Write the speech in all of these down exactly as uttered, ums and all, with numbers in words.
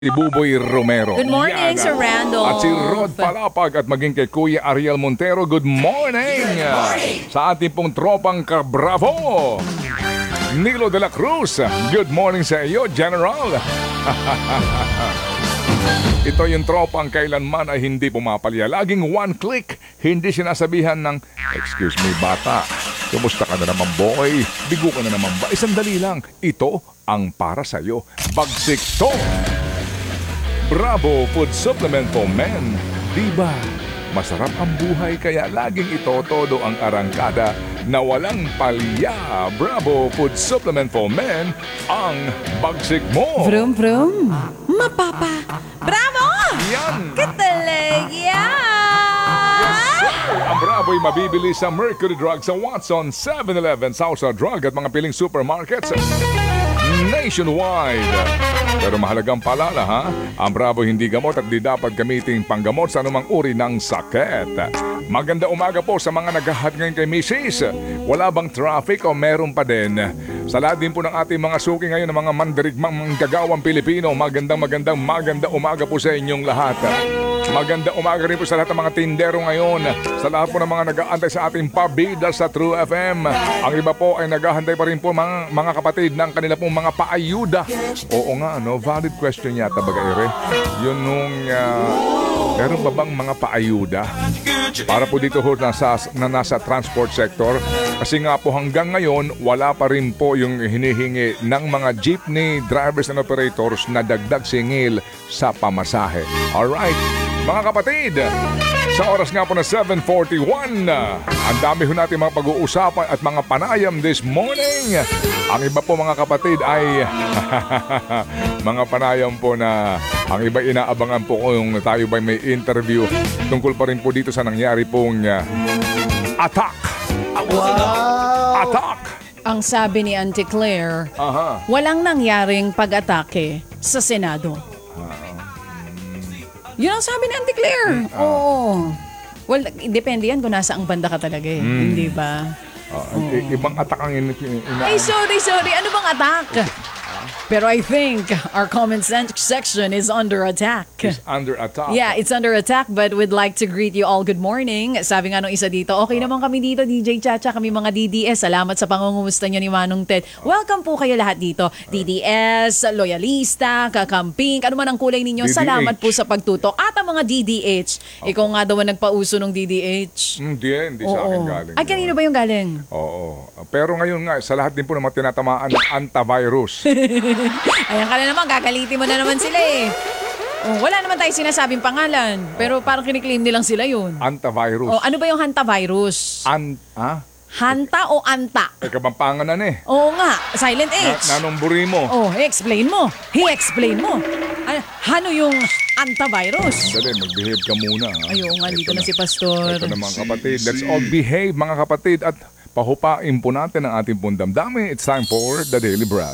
Si Buboy Romero. Good morning, Yan. Sir Randolph. At si Rod Palapag at maging kay Kuya Ariel Montero. Good morning. Good morning. Sa ating pong tropang kabravo, Nilo de la Cruz. Good morning sa iyo, General. Ito yung tropang kailanman ay hindi pumapalya. Laging one click, hindi sinasabihan ng, excuse me bata, kumusta ka na naman boy? Bigo ka na naman ba? Isang dali lang. Ito ang para sa'yo. Bagsik to. Bravo Food Supplement for Men. Diba? Masarap ang buhay kaya laging ito todo ang arangkada na walang palya. Bravo Food Supplement for Men ang bagsik mo. Vroom, vroom. Mapapa. Bravo! Yan! Katalegya! Ang Bravo'y mabibili sa Mercury Drug sa Watson, seven eleven, Sausa Drug at mga piling supermarkets nationwide. Pero mahalagang paalala ha, ang Bravo hindi gamot at di dapat gamitin panggamot sa anumang uri ng sakit. Maganda umaga po sa mga naghahat ngayon kay Missus Wala bang traffic o meron pa din? Sa lahat din po ng ating mga suki ngayon ng mga mandirigmang manggagawang Pilipino, magandang magandang maganda umaga po sa inyong lahat. Maganda umaga rin po sa lahat ng mga tindero ngayon. Sa lahat po ng mga nag-aantay sa ating pabida sa True F M. Ang iba po ay naghahantay pa rin po mga, mga kapatid ng kanila pong mga paayuda. Oo nga, no? Valid question yata baga, Ere. Yun nung... Uh, meron ba bang mga paayuda? Para po dito ho nasa, na nasa transport sector. Kasi nga po hanggang ngayon, wala pa rin po yung hinihingi ng mga jeepney drivers and operators na dagdag singil sa pamasahe. Alright. Mga kapatid, sa oras nga po na seven forty-one, ang dami ho natin mga pag-uusapan at mga panayam this morning. Ang iba po mga kapatid ay mga panayam po na ang iba inaabangan po kung tayo ba may interview tungkol pa rin po dito sa nangyari pong uh, attack. Wow! Attack! Ang sabi ni Auntie Claire, Aha. walang nangyaring pag-atake sa Senado. Yun ang sabi ni Auntie Claire. Ah. Oo. Well, depende yan kung nasa ang banda ka talaga eh. Mm. Hindi ba? Uh, i- ibang attack ang in- in- ina- Ay, sorry, sorry. Ano bang attack? Pero I think our comment section is under attack. is under attack. Yeah, it's under attack, but we'd like to greet you all good morning. Sabi nga nung isa dito, okay naman kami dito, D J Chacha, kami mga D D S. Salamat sa pangungumusta niyo ni Manong Ted. Welcome po kayo lahat dito. D D S, loyalista, kakamping, ano man ang kulay ninyo. D D H. Salamat po sa pagtutok. At ang mga D D H, ikaw nga daw ang nagpauso ng D D H. Hindi, hindi sa akin galing. Ay, kanino ba yung galing? Oo. Pero ngayon nga, sa lahat din po ng mga tinatamaan ng antivirus. Ayan ka na naman, gagalitin mo na naman sila eh. Oh, wala naman tayo sinasabing pangalan, pero parang kiniklaim nilang sila yun. Antivirus. Oh, ano ba yung hantavirus? An... Ha? Hanta o anta? Eh, kabampangan na eh. Oo nga, silent Na, H. nanumburi mo. Oh, explain mo. I-explain mo. Ano, ano yung antivirus? Dali, mag-behave ka muna. Ha? Ayun nga, Ito dito na si Pastor. Ito na mga kapatid. Let's all behave mga kapatid at pahupain po natin ang ating pong damdamin. It's time for The Daily Brad.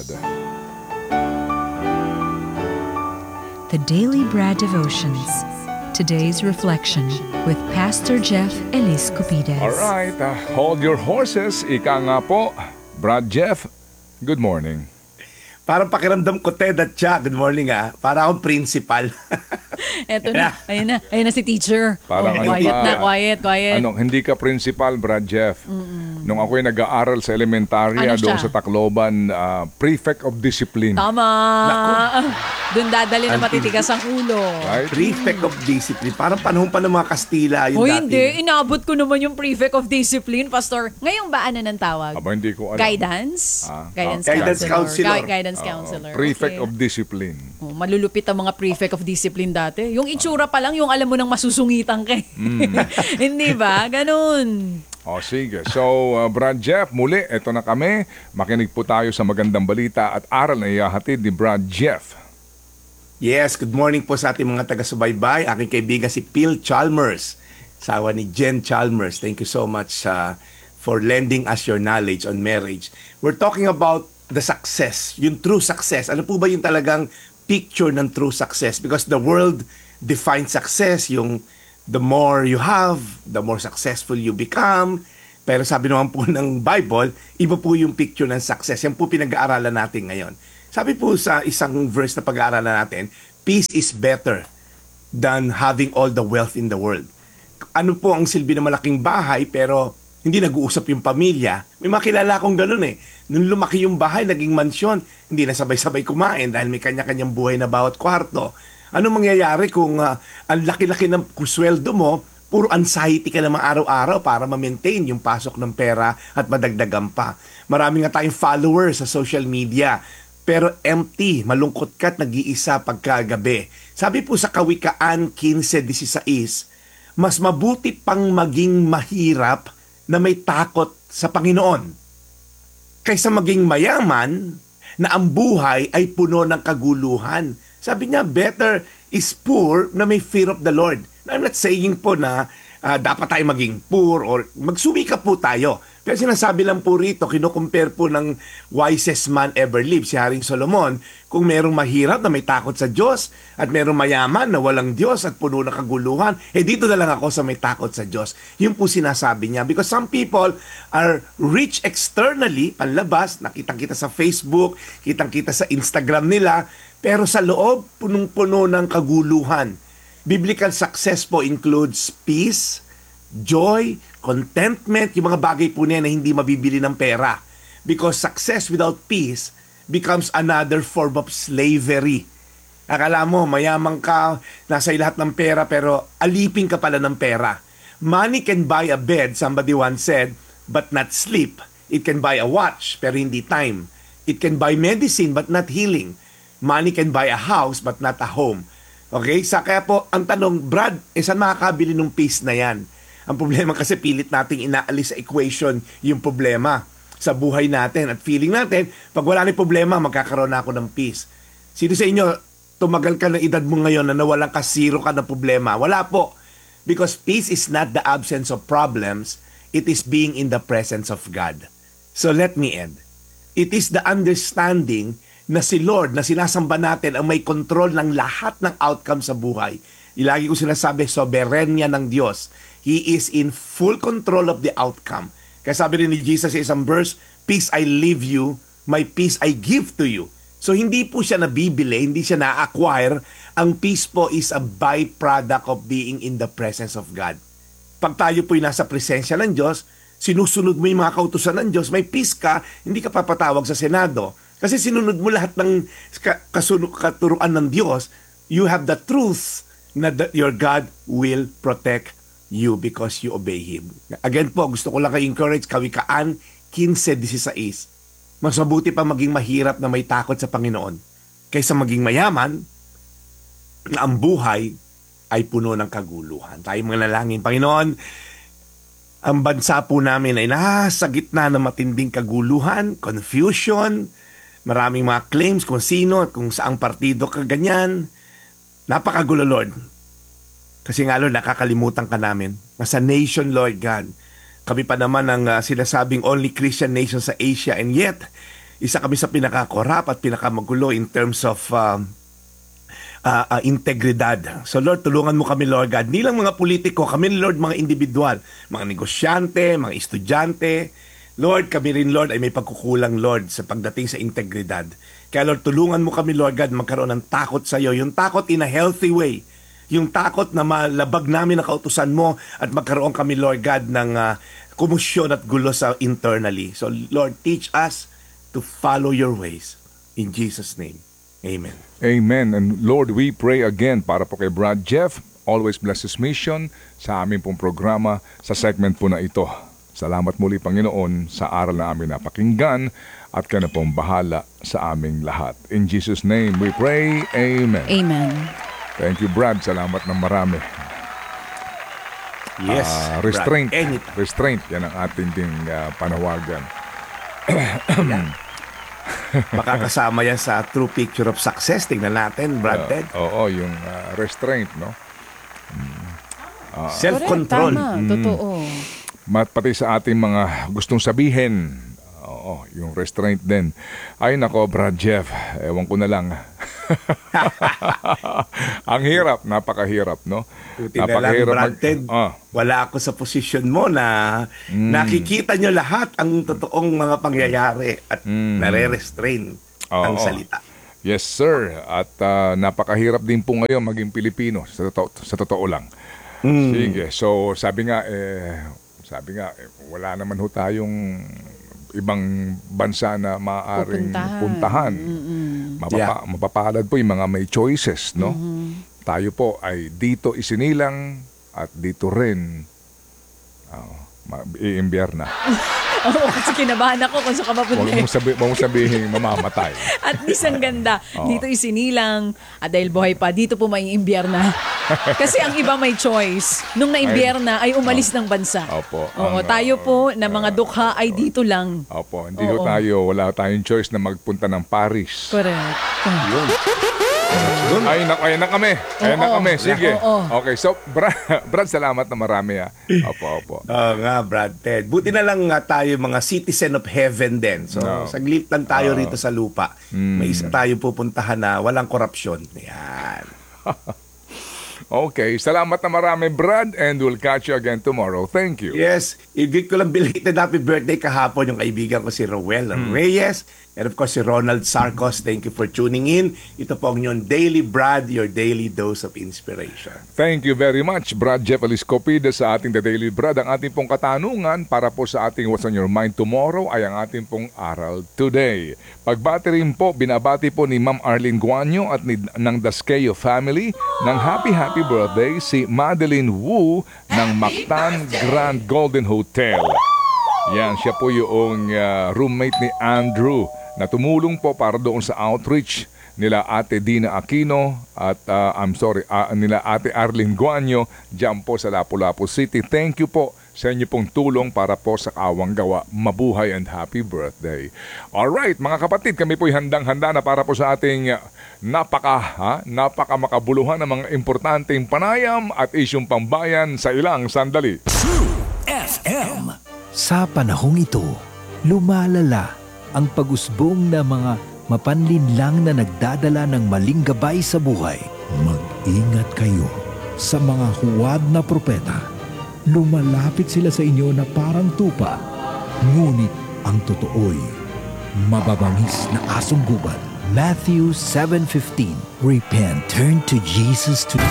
The Daily Brad Devotions. Today's reflection with Pastor Jeff Elis Cupides. Alright, uh, hold your horses. Ika nga po, Brad Jeff, good morning. Parang pakiramdam ko, Ted at Cha. Good morning ah. Para akong principal. Eto na, ayun na, ayun na si teacher. Parang oh, ano quiet pa, na, quiet, quiet. Ano, hindi ka principal, Brad Jeff. Mm-mm. Nung ako'y nag-aaral sa elementarya, Ano doon siya? sa Tacloban, uh, prefect of discipline. Tama. Doon dadali na matitigas ang ulo. Right? Prefect of discipline. Parang panahon pa ng mga Kastila. Yung O dati. hindi, inabot ko naman yung prefect of discipline, Pastor. Ngayon ba ano ng tawag? Aba, hindi ko alam. Guidance? Ah, Guidance, ah, guidance counselor. counselor. Gui- guidance Uh, counselor. prefect Okay. of discipline. Oh, malulupit ang mga prefect of discipline dati. Yung itsura pa lang, yung alam mo nang masusungitan ka. Mm. Hindi ba? Ganun. O sige. So, uh, Brad Jeff, muli, eto na kami. Makinig po tayo sa magandang balita at aral na ihahatid ni Brad Jeff. Yes, good morning po sa ating mga taga-subaybay. Aking kaibigan si Phil Chalmers. Sawa ni Jen Chalmers. Thank you so much uh, for lending us your knowledge on marriage. We're talking about the success, yung true success. Ano po ba yung talagang picture ng true success? Because the world defines success, yung the more you have, the more successful you become. Pero sabi naman po ng Bible, iba po yung picture ng success. Yan po pinag-aaralan natin ngayon. Sabi po sa isang verse na pag-aaralan natin, peace is better than having all the wealth in the world. Ano po ang silbi ng malaking bahay pero hindi nag-uusap yung pamilya? May makilala akong ganun eh. Nung lumaki yung bahay, naging mansyon, hindi na sabay-sabay kumain dahil may kanya-kanyang buhay na bawat kwarto. Ano mangyayari kung uh, ang laki-laki ng kusweldo mo, puro anxiety ka naman araw-araw para ma-maintain yung pasok ng pera at madagdagan pa. Marami nga tayong followers sa social media, pero empty, malungkot ka at nag-iisa pagkagabi. Sabi po sa Kawikaan fifteen sixteen, mas mabuti pang maging mahirap na may takot sa Panginoon kaysa maging mayaman na ang buhay ay puno ng kaguluhan. Sabi niya, better is poor na may fear of the Lord. I'm not saying po na uh, dapat tayo maging poor or magsumikap po tayo. Pero sinasabi lang po rito, kinukumpare po ng wisest man ever lived, si Haring Solomon, kung merong mahirap na may takot sa Diyos at merong mayaman na walang Diyos at puno ng kaguluhan, eh dito na lang ako sa may takot sa Diyos. Yun po sinasabi niya. Because some people are rich externally, panlabas, nakitang-kita sa Facebook, kitang-kita sa Instagram nila, pero sa loob, punong-puno ng kaguluhan. Biblical success po includes peace, joy, contentment, yung mga bagay po niya na hindi mabibili ng pera. Because success without peace becomes another form of slavery. Akala mo, mayaman ka, nasa lahat ng pera, pero alipin ka pala ng pera. Money can buy a bed, somebody once said, but not sleep. It can buy a watch, pero hindi time. It can buy medicine, but not healing. Money can buy a house, but not a home. Okay? Sa kaya po, ang tanong, Brad, eh saan makakabili ng peace na yan? Ang problema kasi pilit nating inaalis sa equation yung problema sa buhay natin. At feeling natin, pag wala na problema, magkakaroon na ako ng peace. Sino sa inyo, tumagal ka ng edad mo ngayon na nawalan ka, zero ka ng problema? Wala po. Because peace is not the absence of problems. It is being in the presence of God. So let me end. It is the understanding na si Lord, na sinasamba natin ang may control ng lahat ng outcome sa buhay. Ilagi ko sinasabi, soberenya ng Diyos. He is in full control of the outcome. Kaya sabi rin ni Jesus sa isang verse, peace I leave you, my peace I give to you. So hindi po siya nabibili, hindi siya na-acquire. Ang peace po is a byproduct of being in the presence of God. Pag tayo po'y nasa presensya ng Diyos, sinusunod mo yung mga kautusan ng Diyos, may peace ka, hindi ka papatawag sa Senado. Kasi sinunod mo lahat ng kasunod katuruan ng Diyos, you have the truth na that your God will protect you because you obey Him. Again po, gusto ko lang kayo encourage, Kawikaan fifteen sixteen. Mas mabuti pa maging mahirap na may takot sa Panginoon kaysa maging mayaman na ang buhay ay puno ng kaguluhan. Tayo mga nalangin, Panginoon, ang bansa po namin ay nasa gitna ng matinding kaguluhan, confusion, maraming mga claims kung sino at kung saang partido ka ganyan. Napakagulo, Lord. Kasi nga, Lord, nakakalimutan ka namin. Nasa nation, Lord God. Kami pa naman ang uh, sinasabing only Christian nation sa Asia. And yet, isa kami sa pinakakorap at pinakamagulo in terms of uh, uh, uh, integridad. So, Lord, tulungan mo kami, Lord God. Hindi lang mga politiko, kami, Lord, mga individual. Mga negosyante, mga estudyante. Lord, kami rin, Lord, ay may pagkukulang, Lord, sa pagdating sa integridad. Kaya, Lord, tulungan mo kami, Lord God, magkaroon ng takot sa iyo. Yung takot in a healthy way. Yung takot na malabag namin ang kautusan mo at magkaroon kami, Lord God, ng uh, kumusyon at gulo sa internally. So, Lord, teach us to follow your ways. In Jesus' name, amen. Amen. And Lord, we pray again para po kay Brad Jeff. Always bless his mission sa aming pong programa sa segment po na ito. Salamat muli, Panginoon, sa aral na aming napakinggan at ka na pong bahala sa aming lahat. In Jesus' name we pray. Amen. Amen. Thank you, Brad. Salamat ng marami. Yes, Ah, restraint. Brad, anytime. Restraint. Yan ang ating ding ah, panawagan. Makakasama yan sa true picture of success. Tingnan natin, Brad Ted. Oo, yung ah, restraint, no? Self-control. Correct, tama. Totoo. Mat pati sa ating mga gustong sabihin. Oo, yung restraint din. Ay nako, Brad Jeff, ewan ko na lang. Ang hirap, napakahirap, no? Buti na lang, Brad mag- Ted. Ah. Wala ako sa posisyon mo na nakikita nyo lahat ang totoong mga pangyayari at nare-restrain Oo. ang salita. Yes, sir. At ah, napakahirap din po ngayon maging Pilipino, sa totoo, sa totoo lang. Sige. So, sabi nga, eh, sabi nga, eh, wala naman ho tayong ibang bansa na maaaring Pupuntahan. puntahan. Mapapa, Yeah. Mapapalad po yung mga may choices, no? Tayo po ay dito isinilang at dito rin uh, iimbyer na. Oo, kasi kinabahan ako kung saan ka Huwag mapunta. mong sabi, huwag mong sabihin mamamatay. At least ang ganda. Dito isinilang. At dahil buhay pa, dito po may imbierna. Kasi ang iba may choice. Nung na-imbierna ay umalis ng bansa. Opo. Oo, Ang, tayo po na mga dukha ay dito lang. Opo, hindi ho Oo. tayo, wala tayong choice na magpunta ng Paris. Correct. Yun. Ay, na, ay na kami. Ay na Oo. kami. Sige. Oo. Okay, so, Brad, Brad, salamat na marami ah. Opo, opo. Oo nga, Brad Ted. Buti na lang nga tayo mga citizen of heaven din. So, No. saglit lang tayo rito sa lupa. May isa tayo pupuntahan na walang korupsyon. Yan. Okay, salamat na marami, Brad, and we'll catch you again tomorrow. Thank you. Yes, i-greet ko lang belated happy birthday kahapon yung kaibigan ko si Roel Reyes. And of course, si Ronald Sarcos. Thank you for tuning in. Ito po ang inyong Daily Brad, your daily dose of inspiration. Thank you very much, Brad Jeff Eliscopida sa ating The Daily Brad. Ang ating pong katanungan para po sa ating What's on Your Mind Tomorrow ay ang ating pong Aral Today. Pagbati rin po, binabati po ni Ma'am Arlene Guanyo at ni, ng Daskeyo family ng happy happy birthday si Madeline Wu ng Mactan Grand Golden Hotel. Yan, siya po yung uh, roommate ni Andrew na tumulong po para doon sa outreach nila Ate Dina Aquino at uh, I'm sorry, uh, nila Ate Arlene Guanyo dyan po sa Lapu-Lapu City. Thank you po sa inyo pong tulong para po sa Kawang Gawa. Mabuhay and happy birthday. Alright, mga kapatid, kami po'y handang-handa na para po sa ating uh, napaka, ha, napaka makabuluhan ng mga importanteng panayam at isyong pambayan sa ilang sandali. F M. Sa panahong ito, lumalala ang pag-usbong na mga mapanlinlang na nagdadala ng maling gabay sa buhay. Mag-ingat kayo sa mga huwad na propeta. Lumalapit sila sa inyo na parang tupa, ngunit ang totoo'y mababangis na asong gubat. Matthew seven fifteen. Repent, turn to Jesus today.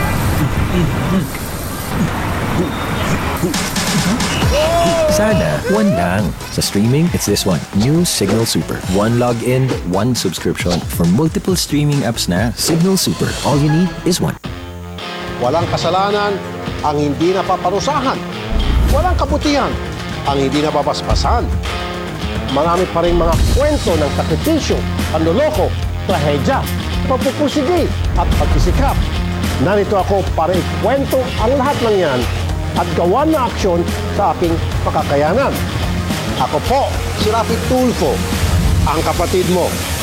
Sana, one lang. Sa streaming, it's this one. New Signal Super. One login, one subscription. For multiple streaming apps na, Signal Super. All you need is one. Walang kasalanan ang hindi napaparusahan. Walang kabutihan ang hindi nababasbasan. Marami pa rin mga kwento ng sakripisyo, panloloko, trahedya, pagpupusigi at pagsisikap. Narito ako para ikwento ang lahat ng yan at gawan na aksyon sa aking makakayanan. Ako po, si Rafi Tulfo, ang kapatid mo